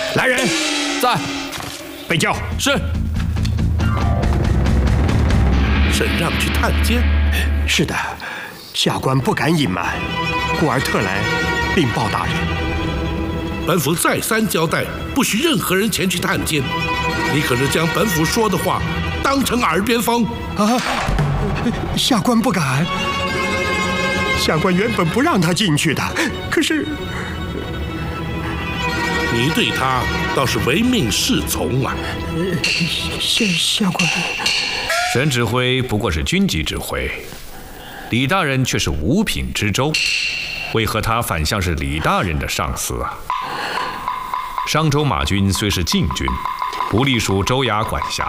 来人， 在， 被叫。 是。 沈让去探监？ 是的，下官不敢隐瞒，故而特来禀报大人。 本府再三交代，不许任何人前去探监。你可是将本府说的话当成耳边风啊！下官不敢。下官原本不让他进去的，可是你对他倒是唯命是从啊！ 下官。 沈指挥不过是军机指挥，李大人却是五品知州，为何他反像是李大人的上司啊？商州马军虽是禁军，不隶属州衙管辖，